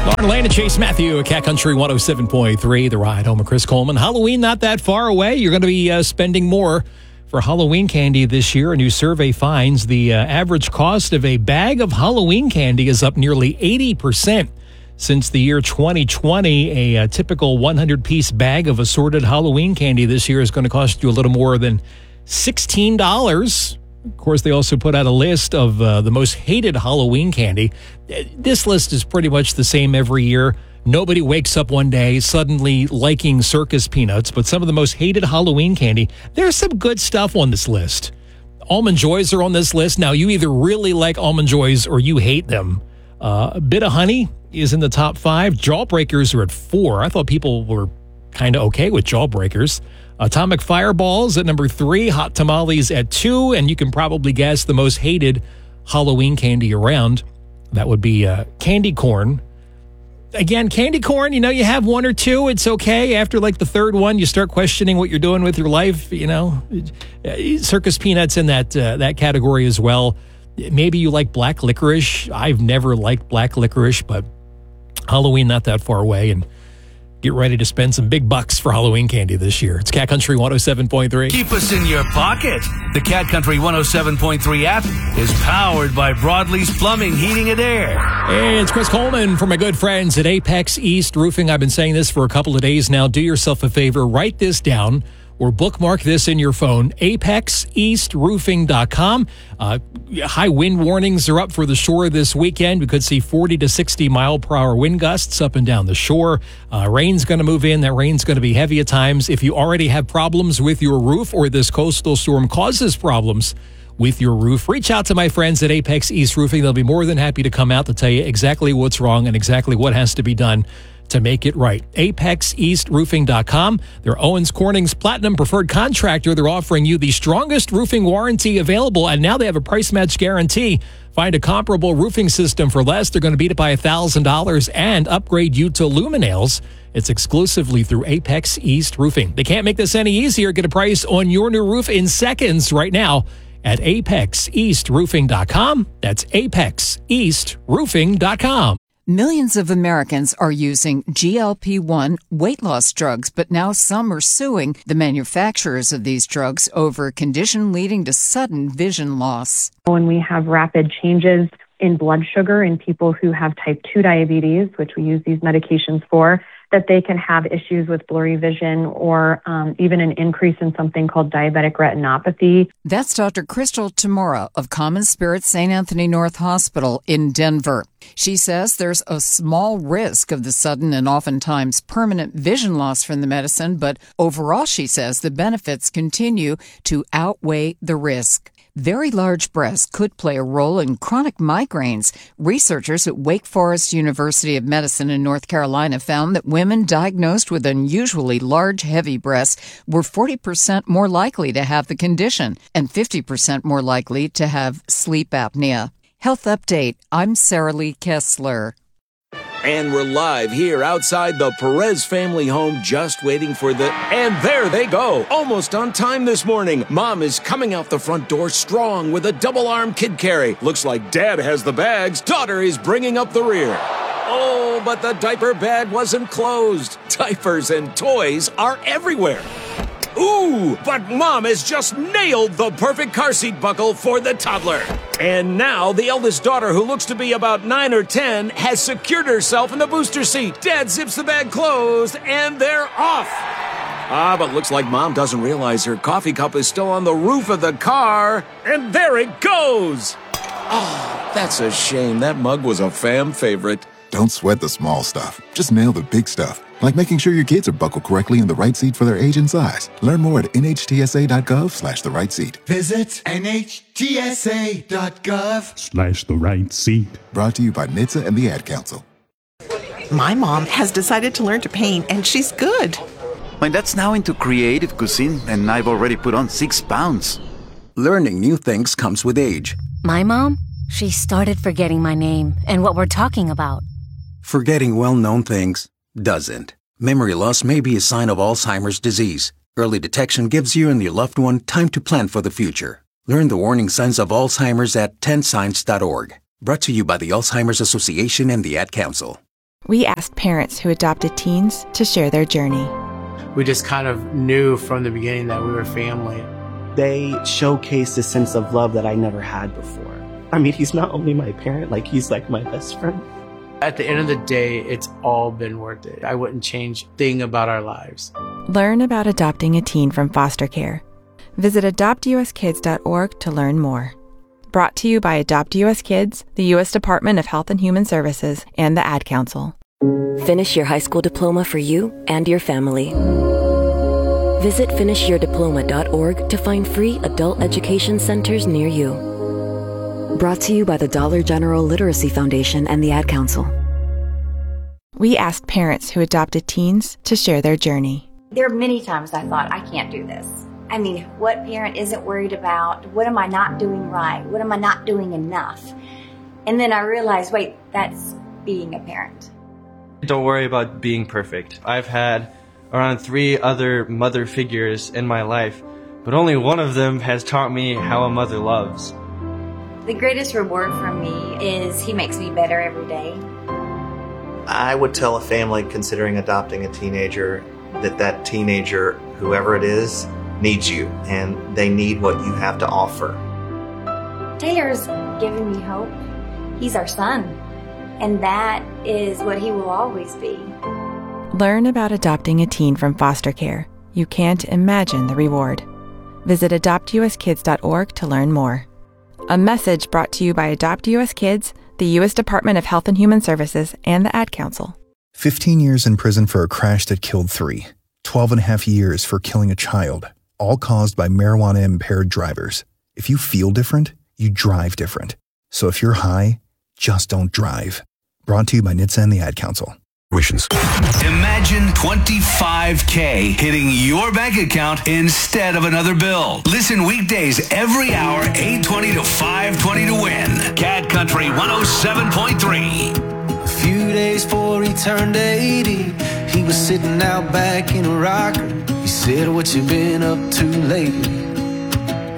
Lane and Chase Matthew at Cat Country 107.3, The Ride Home with Chris Coleman. Halloween not that far away. You're going to be spending more for Halloween candy this year. A new survey finds the average cost of a bag of Halloween candy is up nearly 80% since the year 2020. A typical 100-piece bag of assorted Halloween candy this year is going to cost you a little more than $16. Of course, they also put out a list of the most hated Halloween candy. This list is pretty much the same every year. Nobody wakes up one day suddenly liking Circus Peanuts, but some of the most hated Halloween candy, there's some good stuff on this list. Almond Joys are on this list. Now, you either really like Almond Joys or you hate them. A Bit of Honey is in the top 5. Jawbreakers are at 4. I thought people were kind of okay with Jawbreakers. Atomic Fireballs at number 3, Hot Tamales at 2, and you can probably guess the most hated Halloween candy around. That would be candy corn. Again, candy corn, you have one or two, it's okay. After like the third one, you start questioning what you're doing with your life, Circus Peanuts in that category as well. Maybe you like black licorice. I've never liked black licorice, but Halloween not that far away, and get ready to spend some big bucks for Halloween candy this year. It's Cat Country 107.3. Keep us in your pocket. The Cat Country 107.3 app is powered by Broadlee's Plumbing, Heating, and Air. Hey, it's Chris Coleman from my good friends at Apex East Roofing. I've been saying this for a couple of days now. Do yourself a favor. Write this down or bookmark this in your phone. ApexEastRoofing.com. High wind warnings are up for the shore this weekend. We could see 40 to 60 mile per hour wind gusts up and down the shore. Rain's going to move in. That rain's going to be heavy at times. If you already have problems with your roof or this coastal storm causes problems with your roof, reach out to my friends at Apex East Roofing. They'll be more than happy to come out to tell you exactly what's wrong and exactly what has to be done to make it right. ApexEastRoofing.com. They're Owens Corning's Platinum Preferred Contractor. They're offering you the strongest roofing warranty available, and now they have a price match guarantee. Find a comparable roofing system for less. They're going to beat it by $1,000 and upgrade you to Luminails. It's exclusively through Apex East Roofing. They can't make this any easier. Get a price on your new roof in seconds right now at ApexEastRoofing.com. That's ApexEastRoofing.com. Millions of Americans are using GLP-1 weight loss drugs, but now some are suing the manufacturers of these drugs over a condition leading to sudden vision loss. When we have rapid changes in blood sugar in people who have type 2 diabetes, which we use these medications for, that they can have issues with blurry vision or even an increase in something called diabetic retinopathy. That's Dr. Crystal Tamura of Common Spirit St. Anthony North Hospital in Denver. She says there's a small risk of the sudden and oftentimes permanent vision loss from the medicine, but overall, she says, the benefits continue to outweigh the risk. Very large breasts could play a role in chronic migraines. Researchers at Wake Forest University of Medicine in North Carolina found that women diagnosed with unusually large, heavy breasts were 40% more likely to have the condition and 50% more likely to have sleep apnea. Health Update, I'm Sarah Lee Kessler. And we're live here outside the Perez family home, just waiting for and there they go, almost on time this morning. Mom is coming out the front door strong with a double-arm kid carry. Looks like Dad has the bags. Daughter is bringing up the rear. Oh, but the diaper bag wasn't closed. Diapers and toys are everywhere. Ooh, but Mom has just nailed the perfect car seat buckle for the toddler. And now the eldest daughter, who looks to be about 9 or 10, has secured herself in the booster seat. Dad zips the bag closed, and they're off. But looks like Mom doesn't realize her coffee cup is still on the roof of the car. And there it goes. Oh, that's a shame. That mug was a fam favorite. Don't sweat the small stuff. Just nail the big stuff. Like making sure your kids are buckled correctly in the right seat for their age and size. Learn more at nhtsa.gov/the right seat. Visit nhtsa.gov/the right seat. Brought to you by NHTSA and the Ad Council. My mom has decided to learn to paint, and she's good. My dad's now into creative cuisine, and I've already put on 6 pounds. Learning new things comes with age. My mom, she started forgetting my name and what we're talking about. Forgetting well-known things doesn't. Memory loss may be a sign of Alzheimer's disease. Early detection gives you and your loved one time to plan for the future. Learn the warning signs of Alzheimer's at 10signs.org. Brought to you by the Alzheimer's Association and the Ad Council. We asked parents who adopted teens to share their journey. We just kind of knew from the beginning that we were family. They showcased a sense of love that I never had before. I mean, he's not only my parent, like he's like my best friend. At the end of the day, it's all been worth it. I wouldn't change a thing about our lives. Learn about adopting a teen from foster care. Visit adoptuskids.org to learn more. Brought to you by Adopt US Kids, the U.S. Department of Health and Human Services, and the Ad Council. Finish your high school diploma for you and your family. Visit finishyourdiploma.org to find free adult education centers near you. Brought to you by the Dollar General Literacy Foundation and the Ad Council. We asked parents who adopted teens to share their journey. There are many times I thought, I can't do this. I mean, what parent isn't worried about, what am I not doing right? What am I not doing enough? And then I realized, wait, that's being a parent. Don't worry about being perfect. I've had around 3 other mother figures in my life, but only one of them has taught me how a mother loves. The greatest reward for me is he makes me better every day. I would tell a family considering adopting a teenager that teenager, whoever it is, needs you, and they need what you have to offer. Taylor's given me hope. He's our son, and that is what he will always be. Learn about adopting a teen from foster care. You can't imagine the reward. Visit adoptuskids.org to learn more. A message brought to you by Adopt US Kids, the U.S. Department of Health and Human Services, and the Ad Council. 15 years in prison for a crash that killed 3. 12 and a half years for killing a child, all caused by marijuana-impaired drivers. If you feel different, you drive different. So if you're high, just don't drive. Brought to you by NHTSA and the Ad Council. Imagine $25K hitting your bank account instead of another bill. Listen weekdays every hour, 8:20 to 5:20 to win. Cat Country 107.3. A few days before he turned 80, he was sitting out back in a rocker. He said, "What you been up to lately?"